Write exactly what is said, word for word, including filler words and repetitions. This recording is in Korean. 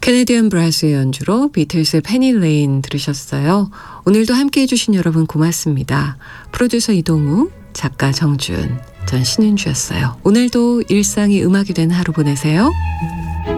캐네디언 브라스의 연주로 비틀스의 페니 레인 들으셨어요. 오늘도 함께해 주신 여러분 고맙습니다. 프로듀서 이동우, 작가 정준, 전 신윤주였어요. 오늘도 일상이 음악이 된 하루 보내세요.